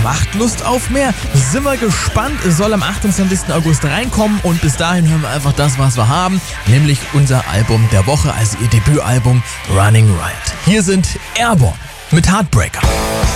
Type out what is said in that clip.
macht Lust auf mehr. Sind wir gespannt, es soll am 28. August reinkommen und bis dahin hören wir einfach das, was wir haben, nämlich unser Album der Woche, also ihr Debütalbum Running Riot. Hier sind Airborne mit Heartbreaker.